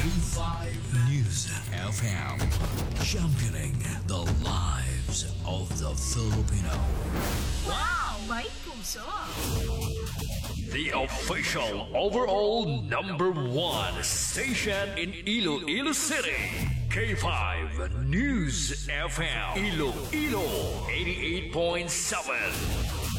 K5 News FM, championing the lives of the Filipino. Wow! May puso! The official overall #1 station in Iloilo City. K5 News FM Iloilo 88.7.